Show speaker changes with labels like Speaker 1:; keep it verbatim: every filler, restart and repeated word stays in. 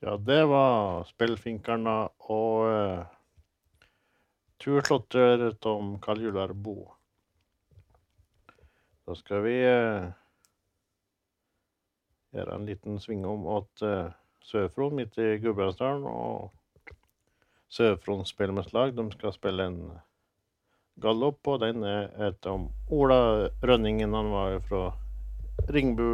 Speaker 1: Ja, det var spillfinkarna og uh, turslåtter Tom Kaljular Bo. Da skal vi uh, gjøre en liten sving om at uh, Sørfron midt i Gudbrandsdalen og Sørfron spillmesslag, de skal spille en galopp, og den er etter Ola Rønningen, han var fra Ringbu.